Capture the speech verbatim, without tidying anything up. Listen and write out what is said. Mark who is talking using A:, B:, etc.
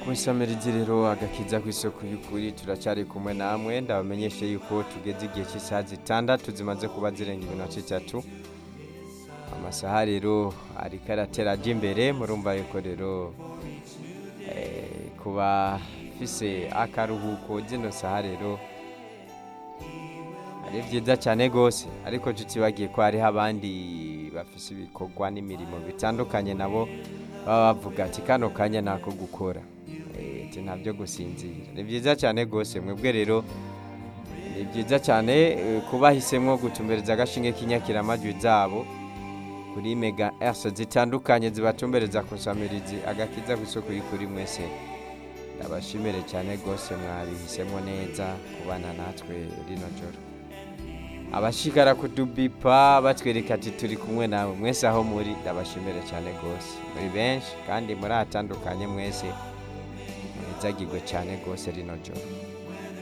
A: Kunsamiriza rero agakiza kw'isoko y'ukuri turacari kumwe namwe ndabamenyeshe yuko tugeze igihe cy'isaha zitandatu zimaze kuba zirenga iminota itatu. Amasaha rero ariko aratera aja imbere murumva yuko rero eh, kuba fise akaruhuko zino saha rero ari vyiza cyane gose, ariko tutibagiye ko hariho abandi bafise ibikorwa n'imirimo bitandukanye nabo baba bavuga ati kano kanya nako gukora ati ntabyo gusinzira. Ni vyiza cyane gose mwebwe rero, ni vyiza cyane eh, kubahisemwo gutumbereza agashinge k'inyakira amajwi zabo kuri mega hertz zitandukanye zibatumbereza kunsamirizi agakiza kw'isoko y'ukuri. Mwese ndabashimire cyane gose, mwabihisemwo neza kubana natwe rino joro. Abashikara kudubipa batwereka ati turi kumwe nawe mwese aho muri, ndabashimire cyane gose, muri benshi kandi muri atandukanye mwese mwizagirwe cyane gose rino joro.